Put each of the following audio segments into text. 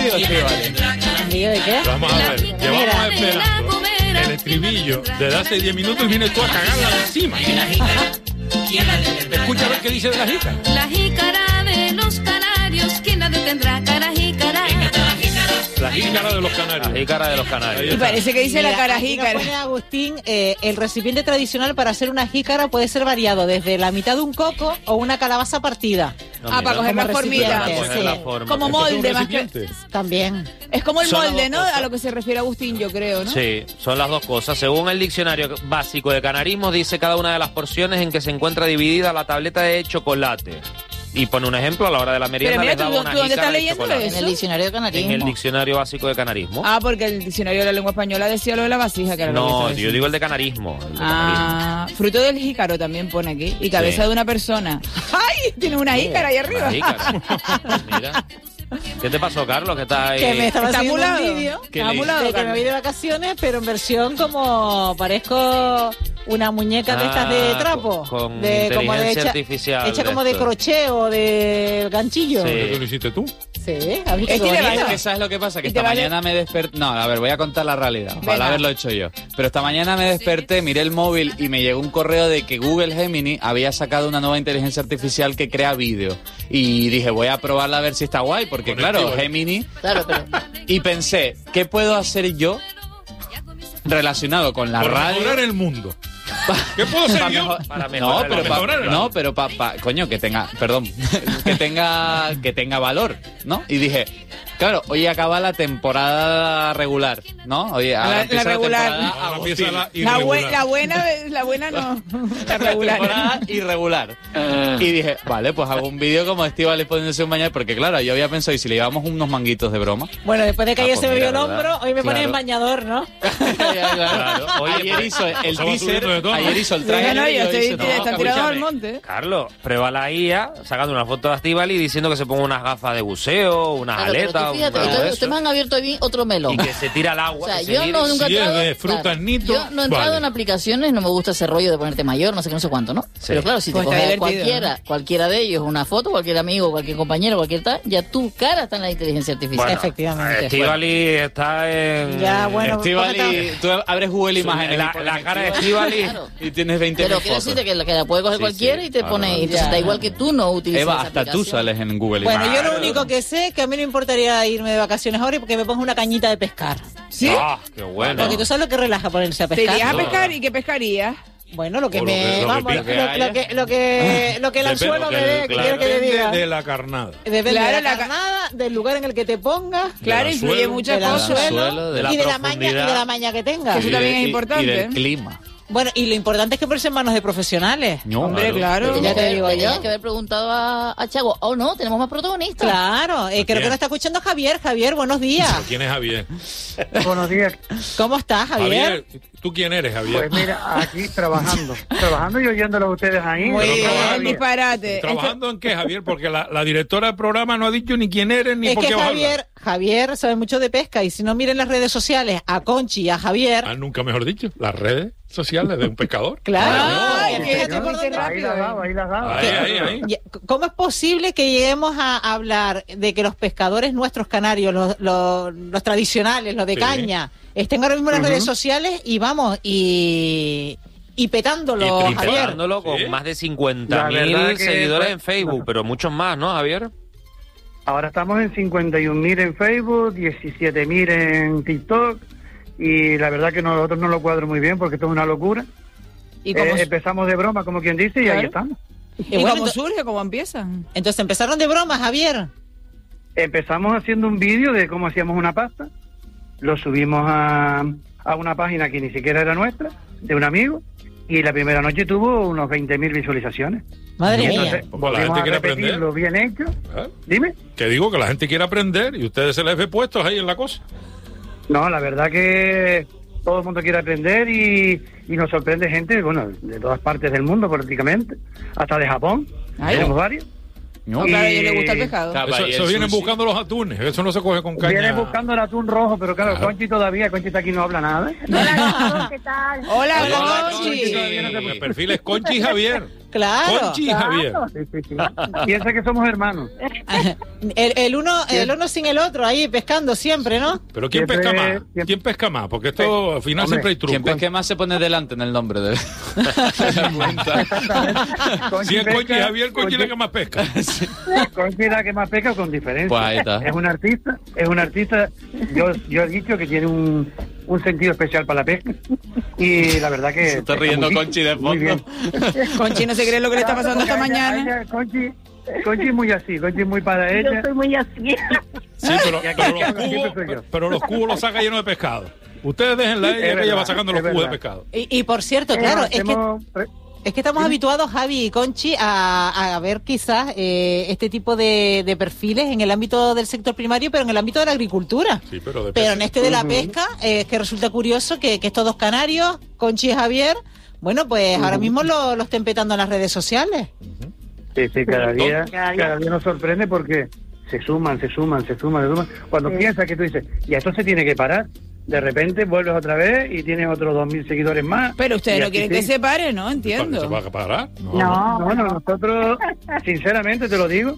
¿Envío de qué? Vamos a ver, llevamos esperando el estribillo desde hace 10 minutos y vienes tú a cagarla encima. Escucha a ver qué dice de la jícara. La jícara de los canarios, ¿quién la detendrá? Cara jícara. La jícara de los canarios. La jícara de los canarios. Y parece que dice Mira, la cara aquí nos jícara. pone Agustín, el recipiente tradicional para hacer una jícara puede ser variado desde la mitad de un coco o una calabaza partida. Para coger más formita. Para coger Sí. la forma. Como ¿Esto es un molde, más que... recipiente? También. Es como el Son las molde, dos ¿no? cosas. A lo que se refiere Agustín, yo creo, ¿no? Sí, son las dos cosas. Según el diccionario básico de canarismo, dice cada una de las porciones en que se encuentra dividida la tableta de chocolate. Y pone un ejemplo, a la hora de la merienda Pero mira, les daba ¿tú una dónde jícara estás de leyendo chocolate. eso? En el diccionario de canarismo. En el diccionario básico de canarismo. Ah, porque el diccionario de la lengua española decía lo de la vasija, que era lo que No, estaba yo diciendo. digo el de canarismo. el de Ah, fruto del jícaro también pone aquí. Y cabeza Sí. de una persona. ¡Ay! Tiene una jícara ahí arriba. La jícara. Mira. ¿Qué te pasó, Carlos? Que estás ahí. Que me estaba ¿Está haciendo mulado? un vídeo ¿Qué ¿Está le- mulado, de que me Carlos? voy de vacaciones, pero en versión como parezco una muñeca de estas de trapo. con de, como de inteligencia hecha, artificial hecha de como de esto. crochet o de ganchillo. Sí. ¿Eso lo hiciste tú? Sí, ¿has visto Es qué que le bonito? vale. Que ¿sabes lo que pasa? Que Y te esta vale- mañana me desperté... No, a ver, voy a contar la realidad. Para Venga. haberlo hecho yo. Pero esta mañana me desperté, miré el móvil y me llegó un correo de que Google Gemini había sacado una nueva inteligencia artificial que crea vídeo. Y dije, voy a probarla a ver si está guay, porque claro, Conectivo. Gemini... Claro, pero Y pensé, ¿qué puedo hacer yo relacionado con la Por radio? mejorar el mundo. ¿Qué puedo hacer yo? Para No, mejorar pero la mejorar el- no, pero coño, que tenga, perdón, que tenga valor, ¿no? Y dije, claro, hoy acaba la temporada regular, ¿no? Oye, ahora La empieza regular. temporada Ahora empieza Agustín. la La irregular. buena no. La Temporada regular. irregular. Y dije, vale, pues hago un vídeo como Estíbaliz poniéndose un bañador, porque claro, yo había pensado, ¿y si le llevamos unos manguitos de broma? bueno, después de que ayer pues se me vio el mira, hombro, ¿verdad? hoy me pones Claro. en bañador, ¿no? Claro. Oye, Ayer pues, hizo el se va teaser, subiendo de tono. ayer hizo el trailer. No, y yo hoy estoy, hizo- están tirados al escúchame. monte. Carlos, prueba la IA sacando una foto de Estíbaliz diciendo que se ponga unas gafas de buceo, unas Claro, pero aletas, tú fíjate, algo de ustedes eso, me han abierto ahí otro melón. y que se tira al agua. O sea, que se yo mire. no, nunca he Si es entrado... de frutas Nito, yo no he entrado vale. en aplicaciones, no me gusta ese rollo de ponerte mayor, no sé qué, no sé cuánto, ¿no? Sí. Pero claro, si Pues te está coges divertido, cualquiera de ellos, una foto, cualquier amigo, cualquier compañero, cualquier tal, ya tu cara está en la inteligencia artificial. Bueno, Efectivamente. Estíbaliz está en... Ya, bueno, Estíbaliz, tú abres Google Imágenes la, y pones la cara de Estíbaliz Estíbaliz... Claro. y tienes 20 Pero fotos. quiero decirte que la puede coger Sí, cualquiera sí. y te pone... Claro. Entonces da igual que tú no utilices Eva, esa hasta tú aplicación. sales en Google Bueno, yo Imágenes. lo único que sé es que a mí no me importaría irme de vacaciones ahora porque me pongo una cañita de pescar. ¿Sí? ¡Ah, qué bueno! Porque tú sabes lo que relaja ponerse a ¿Te pescar. irías a No. pescar? ¿Y qué pescarías? Bueno, lo que O lo me... que- lo que vamos, pique lo que el anzuelo me dé, que quiero que te Depende diga. de la carnada. Depende Claro, de la la carnada, del lugar en el que te pongas, Claro, Del influye anzuelo. muchas del cosas. anzuelo de la y de la maña profundidad. y de la maña que tengas. Eso también es importante. Y del clima. Bueno, y lo importante es que ponerse en manos de profesionales. No, Hombre, claro. Ya te digo Tenías yo. que haber preguntado a Chago. Oh, no, tenemos más protagonistas. Claro, creo que Bien. nos está escuchando Javier. Javier, buenos días. ¿Quién es Javier? Buenos días. ¿Cómo estás, Javier? ¿Tú quién eres, Javier? Pues mira, aquí trabajando y oyéndolo a ustedes ahí. Muy Pero bien. todavía. Disparate. ¿Trabajando en qué, Javier? Porque la directora del programa no ha dicho ni quién eres ni Es por que qué vas a hablar. Javier sabe mucho de pesca y si no miren las redes sociales a Conchi y a Javier, Ah, nunca mejor dicho, las redes sociales de un pescador. claro. Ay, que que fíjate tú por viste dónde- Ahí la daba, ahí la daba. Ahí. ¿Cómo es posible que lleguemos a hablar de que los pescadores nuestros canarios, los tradicionales, los de Sí. caña, estén ahora mismo en las redes sociales y vamos, y petándolo, Y Javier? Tripeándolo con Sí. más de La 50.000 verdad que seguidores fue- en Facebook, pero muchos más, ¿no, Javier? Ahora estamos en 51.000 en Facebook, 17.000 en TikTok y la verdad que nosotros no lo cuadro muy bien porque esto es una locura. ¿Y cómo, Empezamos de broma, como quien dice, y Claro. ahí estamos. Y ¿y bueno, cómo surge? ¿Cómo empieza? entonces empezaron de broma, Javier. Empezamos haciendo un vídeo de cómo hacíamos una pasta, lo subimos a una página que ni siquiera era nuestra, de un amigo, y la primera noche tuvo unos 20.000 visualizaciones. Madre Y mía. entonces Porque la volvimos gente a quiere repetirlo bien hecho. ¿Eh? Dime. Que digo que la gente quiere aprender y ustedes se les ve puestos ahí en la cosa. No, la verdad que todo el mundo quiere aprender y nos sorprende gente, bueno, de todas partes del mundo prácticamente, hasta de Japón. Ay. Tenemos varios. No, Claro, a Y- ellos les gusta el pescado. Claro. Eso, y el eso vienen sushi. buscando los atunes, eso no se coge con caña. Vienen buscando el atún rojo, pero claro, Claro. Conchi todavía, Conchi está aquí no habla nada. Hola, Hola, Conchi. Conchi. El perfil es Conchi y Javier. Claro. Conchi y Javier. Sí, sí, sí. Piensa que somos hermanos. El uno sin el otro, ahí pescando siempre, ¿no? Pero ¿quién Siempre- pesca más? siempre- ¿Quién pesca más? Porque esto al final Hombre, siempre hay truco. ¿Quién pesque más se pone delante en el nombre de Si es Conchi y Javier, Conchi es la que más pesca. Conchi es la que más pesca con diferencia. Pues ahí está. Es un artista. Yo he dicho que tiene un sentido especial para la pesca. Y la verdad que... Se está riendo pesca Conchi de muy fondo. bien. Conchi no se cree lo que le está pasando esta Porque a mañana. ella, Conchi es muy así, Conchi es muy para ella. Yo soy muy así. Sí, pero, Y aquí siempre soy yo. pero los cubos los saca llenos de pescado. Ustedes déjenla a ella, Es que ella verdad, va sacando los es cubos de verdad. pescado. Y por cierto, claro, es que estamos ¿Sí? habituados, Javi y Conchi, a ver quizás este tipo de perfiles en el ámbito del sector primario, pero en el ámbito de la agricultura. Sí, pero de Pero en pesca. este de la pesca, que resulta curioso que estos dos canarios, Conchi y Javier, bueno, pues ahora mismo lo estén petando en las redes sociales. Sí, sí, cada día Cada día. nos sorprende porque se suman. Cuando piensas que tú dices, y esto se tiene que parar, de repente vuelves otra vez y tienes otros 2.000 seguidores más. Pero ustedes Y no aquí quieren sí. que se pare, ¿no? ¿Se Entiendo. va a parar? No, No, nosotros, sinceramente te lo digo,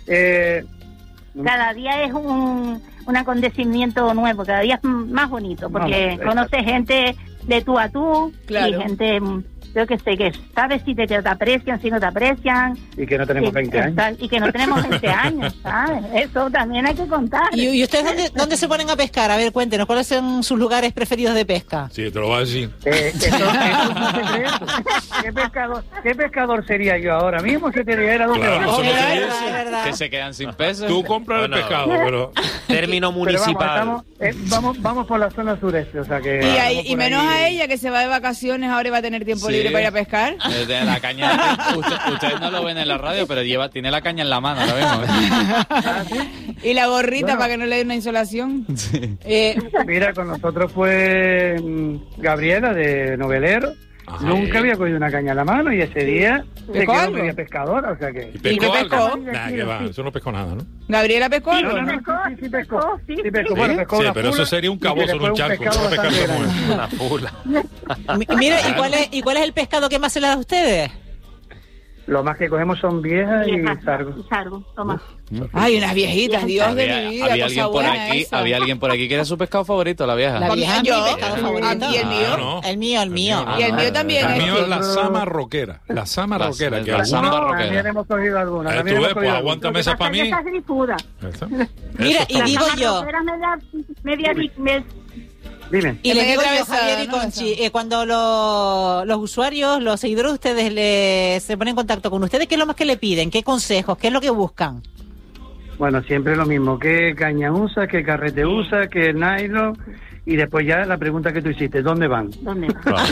cada día es un acontecimiento nuevo, cada día es más bonito, porque Vamos, conoces gente de tú a tú, Claro. y gente, yo que sé, que sabes si te aprecian, si no te aprecian. y que no tenemos 20 años. Y que no tenemos 20 años, ¿sabes? Eso también hay que contar. ¿Y ustedes dónde se ponen a pescar? A ver, cuéntenos, ¿cuáles son sus lugares preferidos de pesca? Sí, te lo va a decir. Eso es un secreto. ¿Qué pescador sería yo ahora mismo si te dijera dónde Claro, vas? eso no Es se verdad, dice. es verdad. Que se quedan sin pesos. Tú compras el Bueno. pescado, pero... Término Pero municipal. vamos por la zona sureste, o sea que... Y, vamos por menos ahí. a ella que se va de vacaciones, ahora va a tener tiempo Sí. libre para ir a pescar. Desde la caña. Ustedes no lo ven en la radio, pero tiene la caña en la mano ahora mismo. Y la gorrita Bueno. para que no le dé una insolación. Mira, con nosotros fue Gabriela de Novelero. Ajá. Nunca había cogido una caña en la mano y ese día se ¿Pescó quedó algo? media pescadora, o sea que... ¿Y pescó qué pescó? algo? Nah, que va, eso no pescó nada, ¿no? Gabriela pescó algo. No, no, ¿no? sí pescó. Sí, Sí pescó, ¿Sí? bueno, pescó Sí, una pero eso pula sería un y cabozo, después un charco. pescado No pescar bastante como grande. Una pula. Mira, ¿y cuál es el pescado que más se le da a ustedes? Lo más que cogemos son viejas y sargos. Y sargo, toma. Ay, unas viejitas, Dios de Había, mi vida, había cosa alguien por buena aquí, esa. había alguien por aquí que era su pescado favorito, la vieja. La vieja es mi yo, pescado favorito. y el mío. Ah, no. El mío. Y el mío también. El ¿eh? mío es la sama roquera. La sama La- roquera. Que la alguna... samba No, roquera. también hemos cogido alguna. Tú también hemos ves, pues cogido alguna. aguántame esa para mí. Esa es grifuda. ¿Está? Mira, Eso y está digo bueno. yo, Media Dime. y les media digo yo, atravesada, Javier y ¿no? Conchi, cuando los usuarios, los seguidores de ustedes se ponen en contacto con ustedes, ¿qué es lo más que le piden? ¿Qué consejos? ¿Qué es lo que buscan? Bueno, siempre lo mismo. ¿Qué caña usa? ¿Qué carrete usa? ¿Qué nylon? Y después ya la pregunta que tú hiciste, ¿dónde van? ¿Dónde va? Claro.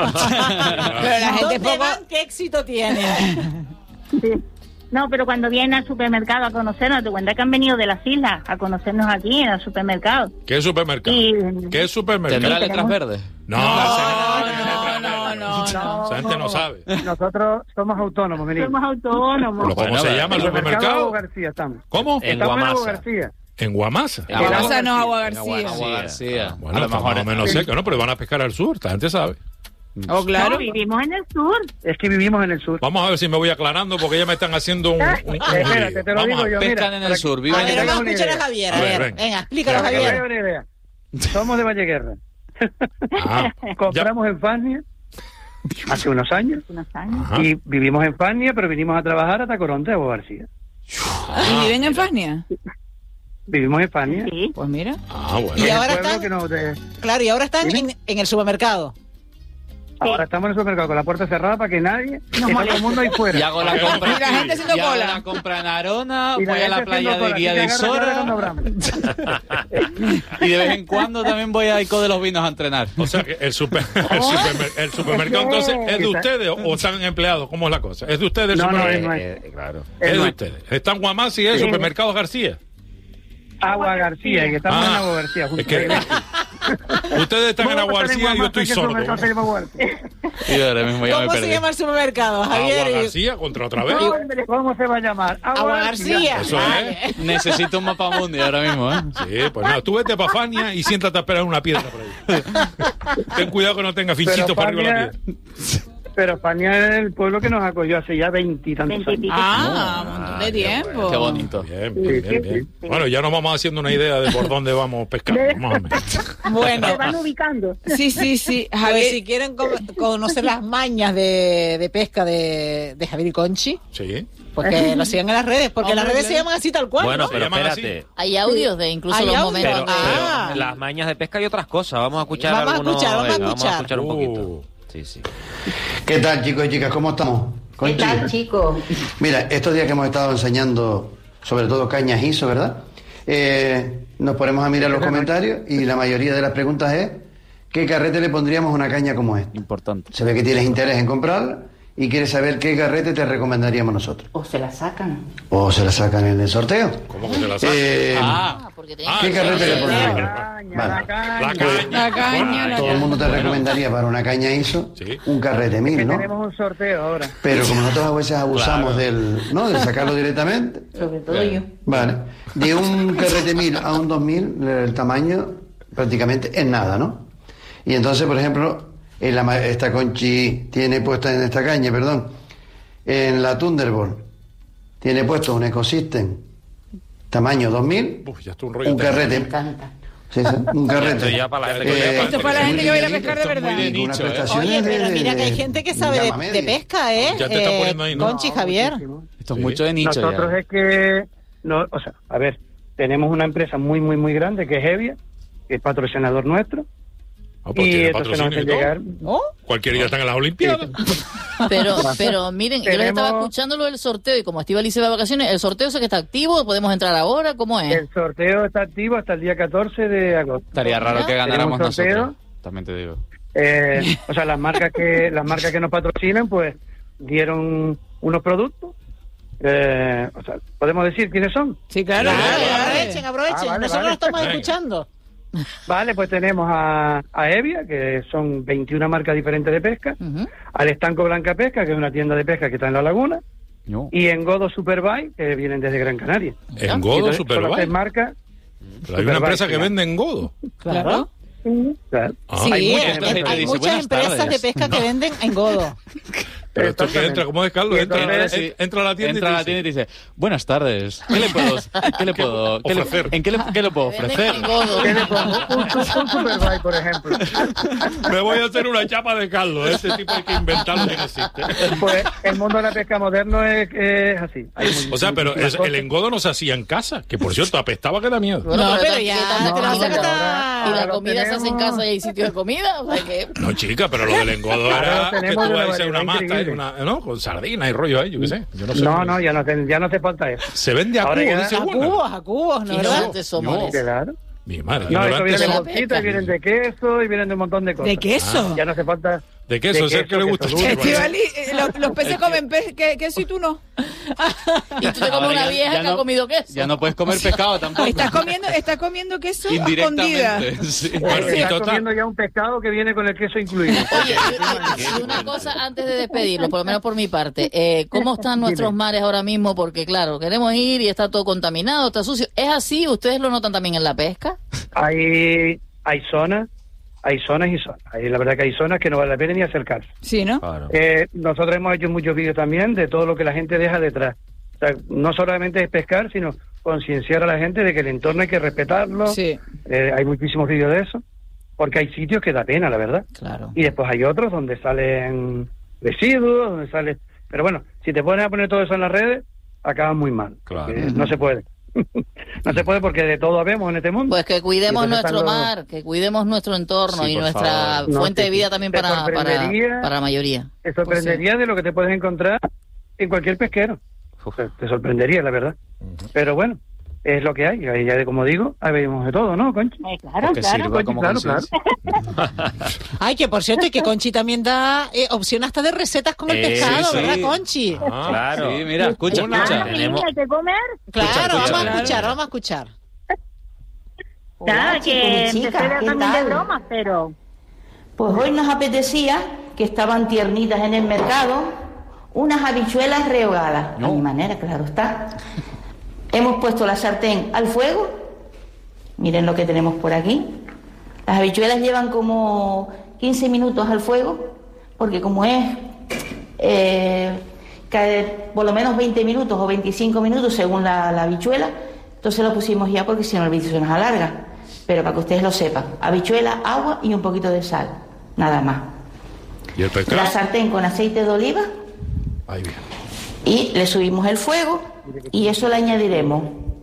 Pero la gente ¿Dónde poco... van? ¿Qué éxito tienen? Sí. No, pero cuando vienen al supermercado a conocernos, te cuenta que han venido de las islas a conocernos aquí en el supermercado. ¿Qué supermercado? Y- ¿Qué supermercado? ¿Tendrá letras verdes? No, no. esa gente no sabe. Nosotros somos autónomos, venimos. Somos autónomos. ¿Pero cómo se llama el supermercado? Hugo García estamos. ¿Cómo? En Estamos en Hugo Guamasa. García. En Guamasa. En Guamasa Agua no, Agua En García. Agua García. Bueno, a lo está mejor más o menos seco, ¿no? Pero van a pescar al sur, la gente sabe. Oh, claro. No, vivimos en el sur. Es que vivimos en el sur. Vamos a ver si me voy aclarando porque ya me están haciendo un Espérate, lío. te lo Vamos digo a ver. yo. Pescan mira, en el para sur, que- viven A en ver, el vamos a una escuchar a idea. Javier. A A ver, ver, ven. venga, explícalo, para que Javier. veas una idea. Somos de Valleguerra. Ah, Compramos en Fania hace unos años Unos años. Ajá. y vivimos en Fania, pero vinimos a trabajar a Tacoronte, a Hugo García. ¿Y viven en Fania? Vivimos en Fania. Sí. Pues mira. Ah, bueno. Y En el ahora pueblo están- que nos de- Claro, y ahora están Dime. en el supermercado. Ahora estamos en el supermercado con la puerta cerrada para que nadie, está todo el mundo ahí Y fuera. hago la compra. Y la gente haciendo y hago cola. la compra en Arona, Y la voy a la gente playa haciendo de cola, Guía así de que agarra cuando Isora. abramos. Y de vez en cuando también voy a Ico de los Vinos a entrenar. O sea que el supermercado entonces es de ustedes o están empleados. ¿Cómo es la cosa? ¿Es de ustedes el No, no, supermercado? es nuestro. Claro. Es Es de nuestro. ustedes. Están Guamasa y el Sí. supermercado García. Agua García, y que estamos en Agua García. Es junto que a la iglesia. ustedes están en Agua García y yo estoy sordo. Y ahora mismo ya me ¿Cómo se perdí. llama el supermercado, Javier? Agua García contra otra vez. ¿Cómo se va a llamar? Agua García. Eso Vale. es. Necesito un mapa mundi ahora mismo, ¿eh? Sí, pues nada, tú vete para Fania y siéntate a esperar una piedra por ahí. Ten cuidado que no tenga fichitos para arriba de la piedra. Pero España es el pueblo que nos acogió hace ya 20 y tantos años. Un montón de tiempo. Qué bonito. Bien, bien. Bueno, ya nos vamos haciendo una idea de por dónde vamos pescando, más o menos. Bueno, Se van ubicando. sí. Pues Javier, si quieren conocer las mañas de pesca de Javier y Conchi, Sí. pues que lo sigan en las redes, porque las Hombre, redes se llaman así tal cual, Bueno, ¿no? pero Se llaman espérate. Hay audios de incluso ¿Hay los audios? momentos. Ah. Pero las mañas de pesca y otras cosas. Vamos a escuchar Vamos a algunos. escuchar, vamos a Venga, Vamos a escuchar. escuchar un poquito. Sí. ¿Qué tal, chicos y chicas? ¿Cómo estamos? ¿Qué tal, chicos? Mira, estos días que hemos estado enseñando, sobre todo cañas ISO, ¿verdad? Nos ponemos a mirar los comentarios y la mayoría de las preguntas es ¿qué carrete le pondríamos a una caña como esta? Importante. Se ve que tienes interés en comprarla y quieres saber qué carrete te recomendaríamos nosotros. ¿O se la sacan? ¿O se la sacan en el sorteo? ¿Cómo que se la sacan? Porque ¿Qué carrete le pondríamos? La La caña, Todo el mundo te recomendaría para una caña ISO un carrete 1000, ¿no? Tenemos un sorteo ahora. Pero como nosotros a veces abusamos del sacarlo directamente, Sobre todo yo. vale, de un carrete 1000 a un 2000 el tamaño prácticamente es nada, ¿no? Y entonces, por ejemplo, esta Conchi tiene puesta en esta caña, en la Thunderbolt tiene puesto un Ecosystem tamaño 2000, Uf, ya está un rollo. un carrete, Encanta. sí, un carrete. Esto ya para la gente que esto es para la gente que va a ir a pescar de verdad. muy de con unas nicho, prestaciones Oye, pero de- mira que hay gente que sabe gama de media. pesca, ¿eh? Ya te está poniendo ahí, ¿no? Conchi y Javier. Esto es Sí. mucho de nicho Nosotros ya. es que, no, o sea, a ver, tenemos una empresa muy, muy, muy grande que es Hevia, que es patrocinador nuestro. Ah, pues Y tiene entonces nos patrocinio y hacen todo. llegar. ¿Oh? Cualquier día están en las Olimpiadas. Pero miren, yo les estaba Tenemos- escuchando lo del sorteo y como Estíbaliz se va de vacaciones, ¿el sorteo ese que está activo? ¿Podemos entrar ahora? ¿Cómo es? El sorteo está activo hasta el día 14 de agosto. Estaría raro que ganáramos Tenemos sorteo. nosotros. También te digo. O sea, las marcas que nos patrocinan, pues, dieron unos productos. O sea, ¿podemos decir quiénes son? Sí, claro. Aprovechen. Ah, vale, Nosotros vale. lo estamos Venga. escuchando. Vale, pues tenemos a Hevia, que son 21 marcas diferentes de pesca, Ujú. al Estanco Blanca Pesca, que es una tienda de pesca que está en la laguna, No. y en Godo Superbike, que vienen desde Gran Canaria. En Godo Entonces, son las Superbike. 3 marcas. Pero hay una empresa que vende en Godo. Claro. Claro. Ah, Sí, hay mucha hay, gente que hay dice, muchas "Buenas empresas tardes". de pesca que venden en Godo. pero esto que Exactamente. entra, ¿cómo es, Carlos? Y Entra, entonces- entra a la tienda Entra a la tienda y te dice, buenas tardes, ¿qué le puedo ofrecer? ¿En qué le puedo ofrecer? En Godo. ¿Qué le pongo? Un Superbike, por ejemplo. Me voy a hacer una chapa de Carlos. Este tipo hay que inventarlo que no existe. Pues el mundo de la pesca moderno es así. Hay O sea, pero muchísimas el cosas. engodo no se hacía en casa. Que por cierto, apestaba que da miedo. Bueno, No, pero ¿qué ya tal te lo comida? vas a gastar. Y la Ahora comida se hace en tenemos- casa y hay sitios de comida. O sea que... No, chica, pero lo del engodo Ahora era lo que tenemos tú de vas a una hacer una variedad mata, increíble. ¿no? Con sardinas y rollo ahí, yo qué sé. Yo no sé. No, ya no hace falta eso. Se vende a Ahora cubo, ya- dice A una. cubos, ¿no? ¿Verdad? Ignorantes somos. Claro. Mi madre, No, eso ignorante viene de la soy. bolsitas, y vienen de queso y vienen de un montón de cosas. ¿De queso? Ya no hace falta. ¿De queso? ¿Es el que le gusta? queso dulce. Estivali, los peces comen queso y tú no. Y tú te comes Ahora una ya- vieja ya que ha no- comido queso. Ya no puedes comer pescado tampoco. Estás comiendo queso a escondida. Indirectamente. Sí. Bueno, y Estás total. comiendo ya un pescado que viene con el queso incluido. Oye, y una cosa antes de despedirlo, por lo menos por mi parte. ¿Cómo están nuestros mares ahora mismo? Porque claro, queremos ir y está todo contaminado, está sucio. ¿Es así? ¿Ustedes lo notan también en la pesca? Hay zonas y zonas. La verdad que hay zonas que no vale la pena ni acercarse. Sí, ¿no? Claro. Nosotros hemos hecho muchos vídeos también de todo lo que la gente deja detrás. O sea, no solamente es pescar, sino concienciar a la gente de que el entorno hay que respetarlo. Sí. Hay muchísimos vídeos de eso, porque hay sitios que da pena, la verdad. Claro. Y después hay otros donde salen residuos, donde sale... Pero bueno, si te pones a poner todo eso en las redes, acaban muy mal. Claro. Porque no se puede. No se puede porque de todo habemos en este mundo. Pues que cuidemos Y entonces nuestro están los- mar, que cuidemos nuestro entorno Sí, y por nuestra favor. No, fuente sí, de vida sí. también Te para sorprendería- la mayoría. Te sorprendería de lo que te puedes encontrar en cualquier pesquero. O sea, te sorprendería, la verdad. Pero bueno, es lo que hay. Ahí ya, como digo, ahí vemos de todo, ¿no, Conchi? Claro, Que claro. sirva como claro, conciencia. Ay, que por cierto, y que Conchi también da opción hasta de recetas con el pescado, sí. ¿verdad, Conchi? Ah, Claro. Sí, mira, escucha, Una- escucha. Claro, Tenemos- hay que comer. Claro, escucha. vamos a escuchar. Nada, Hola, que chicos y empecé chicas, a ¿qué también de tal? bromas, pero... Pues hoy nos apetecía, que estaban tiernitas en el mercado, unas habichuelas rehogadas. A mi manera, claro está. Hemos puesto la sartén al fuego. Miren lo que tenemos por aquí. Las habichuelas llevan como 15 minutos al fuego, porque como es por lo menos 20 minutos o 25 minutos según la habichuela. Entonces lo pusimos ya porque si no el vídeo se nos alarga. Pero para que ustedes lo sepan, habichuela, agua y un poquito de sal, nada más. ¿Y el pescado? La sartén con aceite de oliva. Ahí bien. Y le subimos el fuego y eso le añadiremos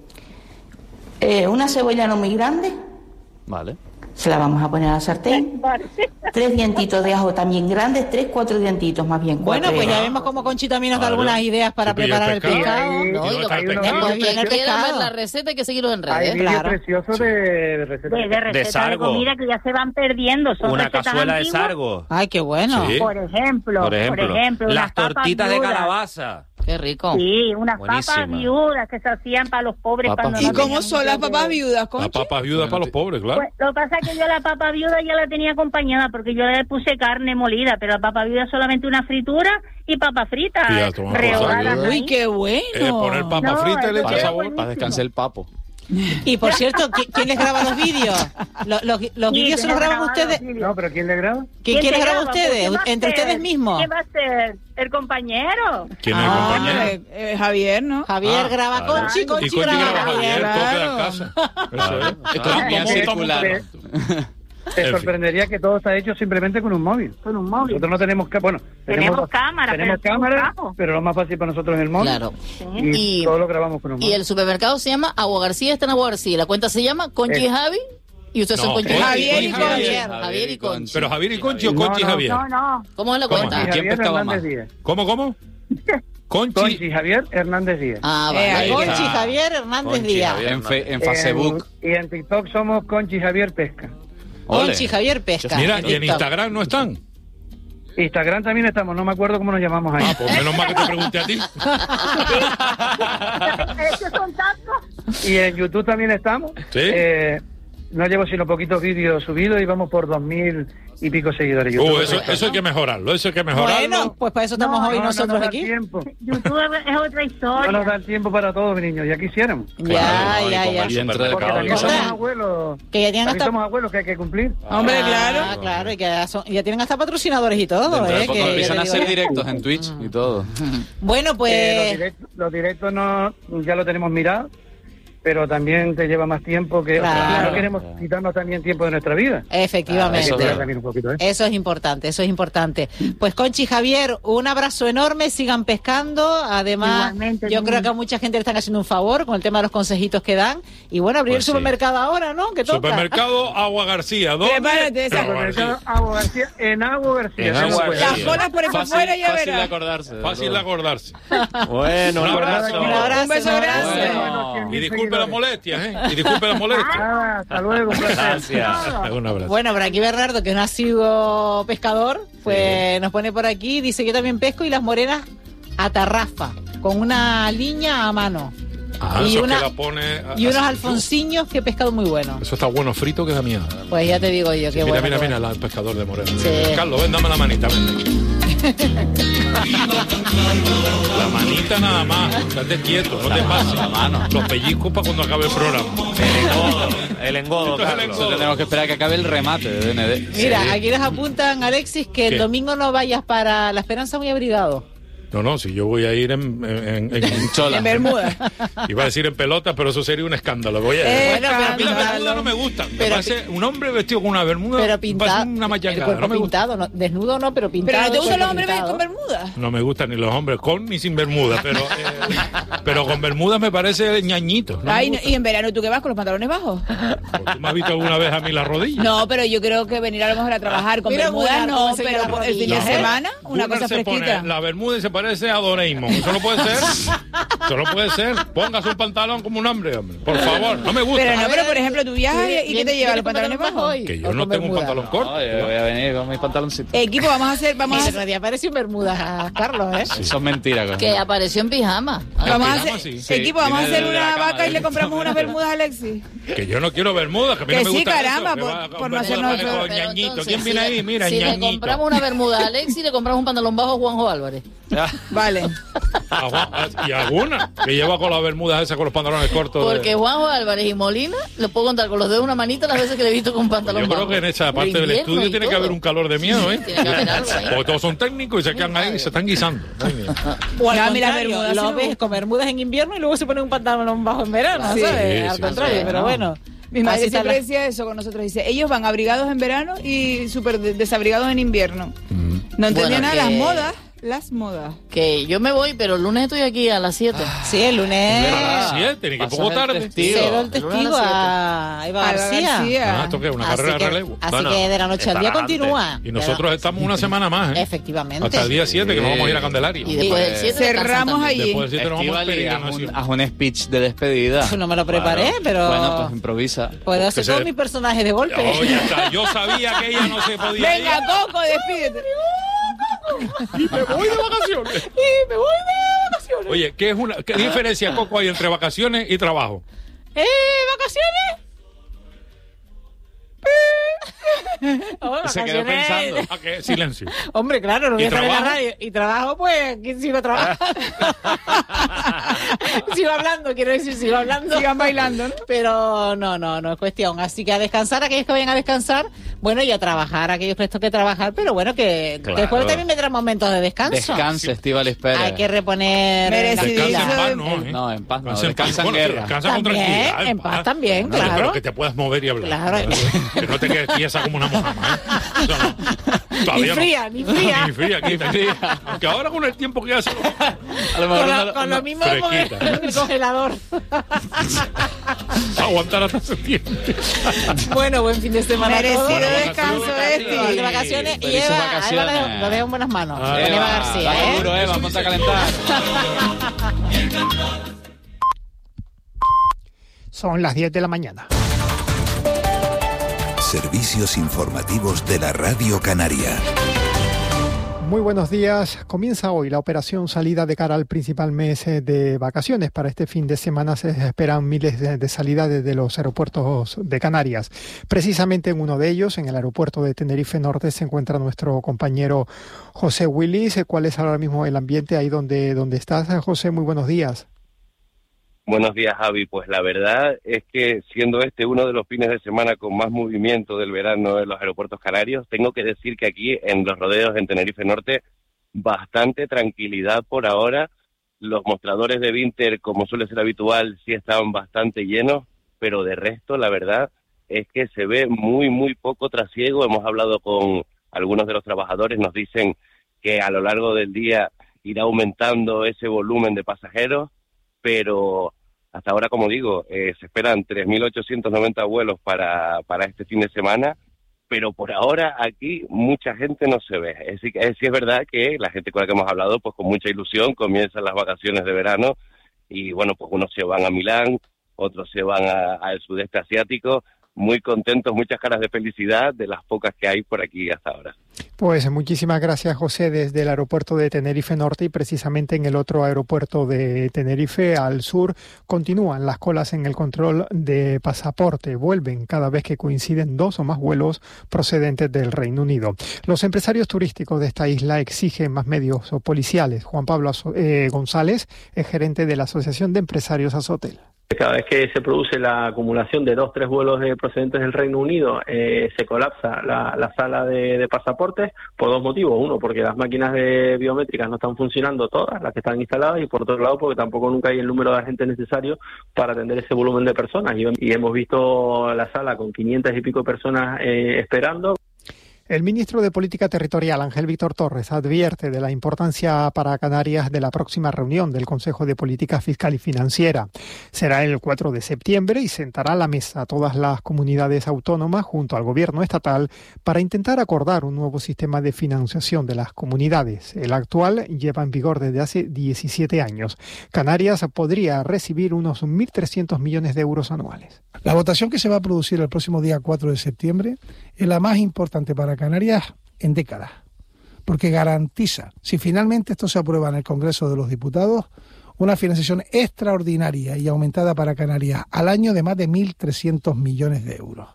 una cebolla no muy grande. Vale. Se la vamos a poner a la sartén. 3 dientitos de ajo también grandes, 4 dientitos más bien. Bueno, pues ya vemos cómo Conchi también nos da algunas ideas para preparar el pescado. No, y lo que quieran ver la receta hay que seguirlos en redes. Hay vídeos preciosos de recetas. De sargo. De comida que ya se van perdiendo. Son una recetas cazuela de antiguas. sargo. Ay, qué bueno. Sí. Por ejemplo. Las unas papas tortitas de viudas. calabaza. Qué rico. Sí, unas Buenísima. papas viudas que se hacían para los pobres. Papas cuando ¿Y no cómo tenían son mucho las papas que- viudas, Conchi? Las papas viudas para los pobres, claro. Pues, lo que pasa es que yo la papa viuda ya la tenía acompañada porque yo le puse carne molida, pero la papa viuda es solamente una fritura y papa frita. Ya, toma por rehogadas saco. ahí. Uy, qué bueno. Poner papa frita y le echa sabor. Para descansar el papo. Y por cierto, ¿quién les graba los vídeos? ¿Los vídeos se los graban ustedes? No, pero ¿quién le graba? ¿Quién les te graba graba? ustedes? ¿Quién va a ¿Entre ser? ustedes mismos? ¿Quién va a ser? ¿El compañero? ¿Quién es el compañero? Javier, ¿no? Javier graba vale. Conchi, Y Conchi Conchi graba graba Javier, Javier. toque en casa. Eso es. Economía Vamos, circular. Te sorprendería que todo está hecho simplemente con un móvil. Con un móvil. Nosotros no tenemos Tenemos cámara, tenemos pero cámara, somos pero lo más fácil para nosotros es el móvil. Claro. Y todo lo grabamos con un móvil. Y el supermercado se llama Agua García, está en Agua García. La cuenta se llama Conchi y Javi. Y ustedes son Conchi y Javi. Javier y Conchi. Javier y Conchi. Pero Javier y Conchi o Conchi y Javier. No. ¿Cómo es la ¿Cómo? cuenta? Y ¿Quién Javier pescaba Hernández más? Díez. ¿Cómo? Conchi Javier Hernández Díez. Ah, vale. Ahí Conchi está. Javier Hernández Conchi Díaz. Javier. En Facebook. Y en TikTok somos Conchi Javier Pesca. Ole. Conchi Javier Pesca. Mira, y en TikTok. Instagram no están. Instagram también estamos, no me acuerdo cómo nos llamamos ahí. Ah, pues menos mal que te pregunté a ti. Estos son tantos. Y en YouTube también estamos. Sí. No llevo sino poquitos vídeos subidos y vamos por 2000 y pico seguidores. YouTube. Eso hay que mejorarlo, eso hay que mejorarlo. Bueno, pues para eso estamos hoy nosotros nos da aquí. Tiempo. YouTube es otra historia. No nos da el tiempo para todo, mi niño, ya quisiéramos. Ya. Y dentro del Porque también mercado. somos abuelos. Que ya tienen También hasta... somos abuelos que hay que cumplir. Hombre, Ah, claro, y que ya tienen hasta patrocinadores y todo, Dentro de poco que ya empiezan te a digo hacer yo. directos en Twitch y todo. Bueno, pues... Los directos no, ya lo tenemos mirado, pero también te lleva más tiempo que... Claro. No queremos quitarnos también tiempo de nuestra vida. Efectivamente. Hay que Eso cuidar es. también un poquito, ¿eh? Eso es importante, eso es importante. Pues Conchi y Javier, un abrazo enorme, sigan pescando. Además, Igualmente, yo niña. creo que a mucha gente le están haciendo un favor con el tema de los consejitos que dan. Y bueno, abrir Pues el sí. supermercado ahora, ¿no? Que toca. Supermercado Agua García. ¿Dónde? Prepárate, esa- Agua García. Agua García, en Agua García. En eso Agua no puede. García. Las colas por ahí para afuera ya Fácil de verás. acordarse. Fácil de acordarse. Bueno, un Un abrazo. Un abrazo. Un beso un grande. abrazo. Bueno, Y disculpe las molestias, ¿eh? Y disculpe las molestias. Nada, hasta luego. Un placer. Gracias. Un abrazo. Bueno, por aquí Bernardo, que no ha sido pescador, pues nos pone por aquí, dice que yo también pesco y las morenas a tarrafa, con una liña a mano. Ah, y eso una- que la pone... Y unos así. alfonsiños que he pescado muy bueno. Eso está bueno frito que da miedo. Pues ya te digo yo, qué Mira, bueno. mira, el pescador de Moreno. Sí. Carlos, ven, dame la manita, ven. La manita nada más, estate quieto, no te pases. La mano. Los pellizcos para cuando acabe el programa. El engodo, Esto es el Carlos. engodo. Tenemos que esperar a que acabe el remate de DND. Mira, aquí nos apuntan, Alexis, que ¿Qué? el domingo no vayas para La Esperanza muy abrigado. No, si yo voy a ir en Chola. En Bermuda. iba a decir en pelotas, pero eso sería un escándalo. Voy a Bueno, a pero mí las pintado. bermudas no me gustan. Me Pero parece un hombre vestido con una bermuda. Pero me pintado. parece una el machacada. cuerpo No me gusta. pintado, no, desnudo no, pero pintado. Pero no te el gustan los cuerpo hombres pintado. con bermuda. No me gustan ni los hombres con ni sin bermudas, pero con bermudas me parece ñañito. No me Ay, gusta. y en verano tú qué vas con los pantalones bajos. ¿Tú me has visto alguna vez a mí las rodillas? No, pero yo creo que venir a lo mejor a trabajar con Mira, bermudas Gunnar, no, cómo se pero queda la el fin de rodilla. semana una Gunnar cosa se pone fresquita. la bermuda y se parece a Doraemon. Eso no puede ser. Eso no puede ser. Póngase un pantalón como un hombre. Por favor, no me gusta. Pero no, pero por ejemplo tú viajas y ¿qué te llevas los pantalones bajos? hoy? Que yo ¿O no con tengo un bermuda? pantalón corto. No, yo voy a venir con mis pantaloncitos. Equipo, vamos a hacer, Mira, el otro día apareció en Bermudas a Carlos, ¿eh? Eso es mentira, coño. Que apareció en pijama. vamos a pijama, hacer, sí. equipo, vamos a viene hacer de la una cama, vaca y le ¿eh? compramos unas bermudas a Alexis. Que yo no quiero bermudas, que a mí Que no me sí, gusta caramba, eso, que por- va con por no bermudas hacernos parece feo. con Pero ñañito. entonces, ¿Quién viene ahí? Mira, si le ñañito. compramos una bermuda a Alexis, le compramos un pantalón bajo a Juanjo Álvarez. Vale. Y a alguna. Que lleva con las bermudas esas, con los pantalones cortos. Porque Juanjo Álvarez y Molina, lo puedo contar con los dedos de una manita las veces que le he visto con pantalón Yo creo bajo. que en esa parte del invierno estudio y tiene que todo. haber un calor de miedo, ¿eh? Tiene que haber algo ahí. Porque todos son técnicos y se quedan ahí y se están guisando. O al Ya, mira, contrario, bermudas, lo sí, ves no. con bermudas en invierno y luego se pone un pantalón bajo en verano, Sí, ¿sabes? sí, al sí, contrario, sí, pero no. bueno. Mi madre así está siempre la- decía eso con nosotros. Dice, ellos van abrigados en verano y súper desabrigados en invierno. No entendía Bueno, nada. que- Las modas. Que yo me voy, pero el lunes estoy aquí a las 7. Sí, el lunes. Ah, 7, ni que Pasas poco el tarde. testigo. Cedo el testigo a Eva García. Ah, ¿esto qué? ¿Una Así carrera de que- relevo? Así Bueno, que de la noche al día estará continúa. Y nosotros estamos una semana más, ¿eh? Efectivamente. Hasta el día 7, que nos vamos a ir a Candelaria. Y después del 7 Cerramos allí. Después del 7 nos vamos a Estíbaliz, pedir haz un speech de despedida. No me lo preparé, pero Bueno, pues improvisa. puedo hacer que todos se- mis personajes de golpe. Oh, ya está. Yo sabía que ella no se podía Venga, Coco, despídete. ir. Me voy de vacaciones. Y me voy de vacaciones. Oye, ¿qué diferencia, Coco, hay entre vacaciones y trabajo? ¿Vacaciones? Oh, Se quedó vacaciones. pensando. ¿A qué? Silencio. Hombre, claro, no voy ¿Y a estar en la trabajo? radio. Y trabajo, pues, aquí sigo trabajando. Sigo hablando, quiero decir, sigo hablando. Sigan bailando, ¿no? Pero no es cuestión. Así que a descansar aquellos que vayan a descansar, bueno, y a trabajar aquellos que les toque trabajar, pero bueno, que Claro. después también vendrán momentos de descanso. Descansa, Estíbaliz Pérez. Hay que reponer Merecido. la Descansa actividad. en paz, ¿no? ¿eh? No, en paz no. Descansa Descansa en bueno, guerra. Descansa con También, tranquilidad. en paz también, claro. Pero que te puedas mover y hablar. Claro. Que no te quedes tiesa como una mojama, ¿eh? Eso no. Ni Todavía no. fría, ni fría. Ni fría, ni fría. Aunque ahora con el tiempo que hace... A lo mejor Con lo mismo con Fresquita. el congelador. aguantar hasta septiembre. Bueno, buen fin de semana. a todos. Merecido descanso De vacaciones. Y Felices Eva, vacaciones. Eva lo dejo en buenas manos. Ah, Con Eva Eva, García, dale ¿eh? duro, Eva, ponte a calentar. Son las 10 de la mañana. Servicios informativos de la Radio Canaria. Muy buenos días. Comienza hoy la operación salida de cara al principal mes de vacaciones. Para este fin de semana se esperan miles de salidas desde los aeropuertos de Canarias. Precisamente en uno de ellos, en el aeropuerto de Tenerife Norte, se encuentra nuestro compañero José Willis. ¿Cuál es ahora mismo el ambiente ahí donde estás, José? Muy buenos días. Buenos días, Javi. Pues la verdad es que siendo este uno de los fines de semana con más movimiento del verano en los aeropuertos canarios, tengo que decir que aquí en los rodeos en Tenerife Norte, bastante tranquilidad por ahora. Los mostradores de Vinter, como suele ser habitual, sí estaban bastante llenos, pero de resto, la verdad es que se ve muy poco trasiego. Hemos hablado con algunos de los trabajadores, nos dicen que a lo largo del día irá aumentando ese volumen de pasajeros, pero hasta ahora, como digo, se esperan 3.890 vuelos para este fin de semana, pero por ahora aquí mucha gente no se ve. Sí es verdad que la gente con la que hemos hablado, pues con mucha ilusión, comienzan las vacaciones de verano y bueno, pues unos se van a Milán, otros se van al sudeste asiático, muy contentos, muchas caras de felicidad de las pocas que hay por aquí hasta ahora. Pues muchísimas gracias, José, desde el aeropuerto de Tenerife Norte y precisamente en el otro aeropuerto de Tenerife, al sur, continúan las colas en el control de pasaporte. Vuelven cada vez que coinciden dos o más vuelos procedentes del Reino Unido. Los empresarios turísticos de esta isla exigen más medios policiales. Juan Pablo González es gerente de la Asociación de Empresarios Azotel. Cada vez que se produce la acumulación de 2-3 vuelos procedentes del Reino Unido, se colapsa la sala de pasaportes por dos motivos. Uno, porque las máquinas biométricas no están funcionando todas, las que están instaladas, y por otro lado, porque tampoco nunca hay el número de agentes necesario para atender ese volumen de personas. Y hemos visto la sala con 500 y pico personas esperando. El ministro de Política Territorial, Ángel Víctor Torres, advierte de la importancia para Canarias de la próxima reunión del Consejo de Política Fiscal y Financiera. Será el 4 de septiembre y sentará a la mesa a todas las comunidades autónomas junto al gobierno estatal para intentar acordar un nuevo sistema de financiación de las comunidades. El actual lleva en vigor desde hace 17 años. Canarias podría recibir unos 1.300 millones de euros anuales. La votación que se va a producir el próximo día 4 de septiembre es la más importante para Canarias en décadas, porque garantiza, si finalmente esto se aprueba en el Congreso de los Diputados, una financiación extraordinaria y aumentada para Canarias al año de más de 1.300 millones de euros.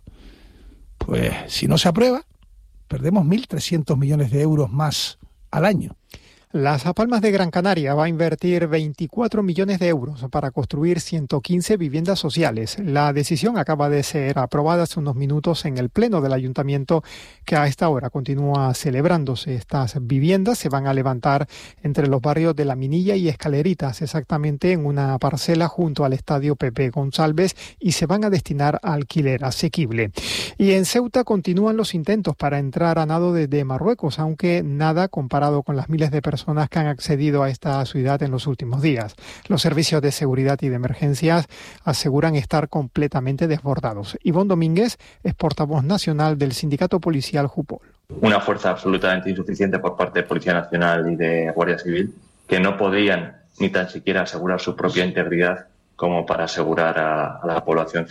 Pues si no se aprueba, perdemos 1.300 millones de euros más al año. Las Palmas de Gran Canaria va a invertir 24 millones de euros para construir 115 viviendas sociales. La decisión acaba de ser aprobada hace unos minutos en el Pleno del Ayuntamiento, que a esta hora continúa celebrándose. Estas viviendas se van a levantar entre los barrios de La Minilla y Escaleritas, exactamente en una parcela junto al Estadio Pepe González, y se van a destinar a alquiler asequible. Y en Ceuta continúan los intentos para entrar a nado desde Marruecos, aunque nada comparado con las miles de personas que han accedido a esta ciudad en los últimos días. Los servicios de seguridad y de emergencias aseguran estar completamente desbordados. Ivonne Domínguez es portavoz nacional del sindicato policial Jupol. Una fuerza absolutamente insuficiente por parte de Policía Nacional y de Guardia Civil, que no podían ni tan siquiera asegurar su propia integridad como para asegurar a la población